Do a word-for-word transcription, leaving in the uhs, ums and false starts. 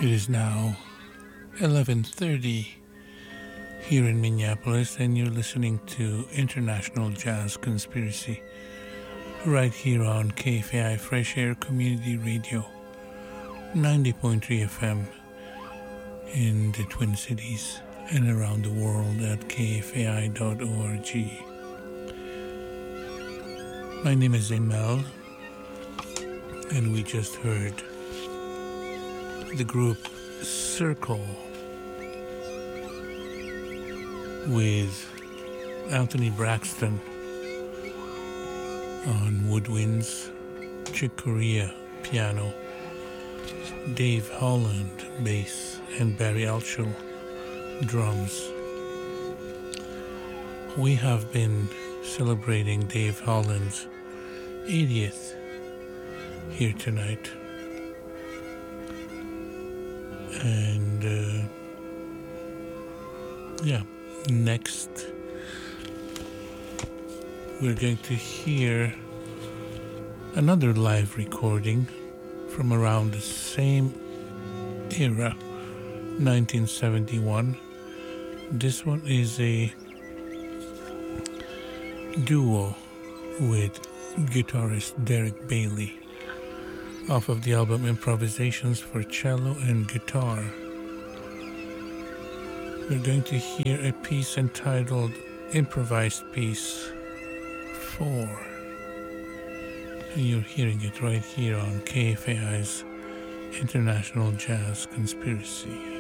It is now eleven thirty here in Minneapolis, and you're listening to International Jazz Conspiracy right here on K F A I Fresh Air Community Radio, ninety point three F M in the Twin Cities and around the world at k f a i dot org. My name is Emel, and we just heard the group Circle with Anthony Braxton on woodwinds, Chick Corea piano, Dave Holland bass, and Barry Altschul drums. We have been celebrating Dave Holland's eightieth here tonight. And uh, yeah, next we're going to hear another live recording from around the same era, nineteen seventy-one. This one is a duo with guitarist Derek Bailey off of the album Improvisations for Cello and Guitar. We're going to hear a piece entitled Improvised Piece four. And you're hearing it right here on K F A I's International Jazz Conspiracy.